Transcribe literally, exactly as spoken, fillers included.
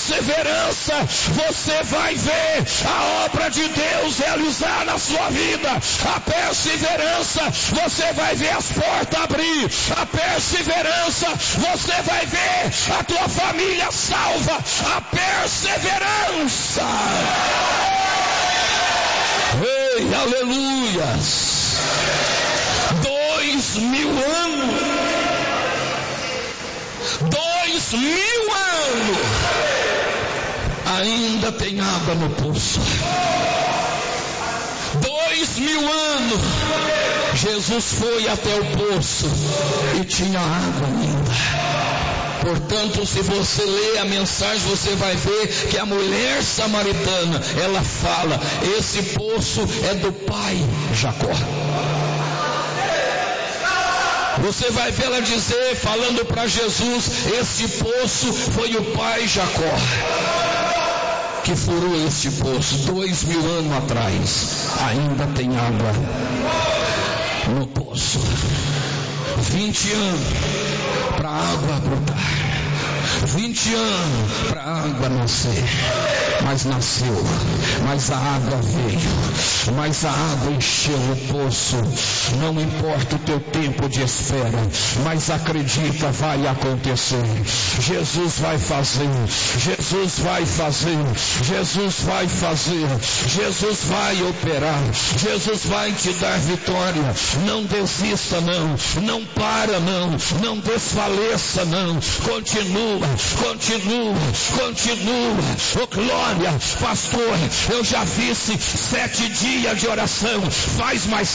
perseverança, você vai ver a obra de Deus realizar na sua vida. A perseverança, você vai ver as portas abrir. A perseverança, você vai ver a tua família salva. A perseverança. Ei, aleluias. Dois mil anos. Dois mil anos. Ainda tem água no poço. Dois mil anos. Jesus foi até o poço e tinha água ainda. Portanto, se você ler a mensagem, você vai ver que a mulher samaritana, ela fala, esse poço é do pai Jacó. Você vai ver ela dizer, falando para Jesus, esse poço foi o pai Jacó que furou este poço dois mil anos atrás. Ainda tem água no poço. Vinte anos para a água brotar. Vinte anos para a água nascer. Mas nasceu, mas a água veio, mas a água encheu o poço. Não importa o teu tempo de espera, mas acredita, vai acontecer. Jesus vai fazer, Jesus vai fazer, Jesus vai fazer, Jesus vai operar, Jesus vai te dar vitória. Não desista não, não para não, não desfaleça não, continua, continua, continua. Oh glória, pastor, eu já fiz sete dias de oração, faz mais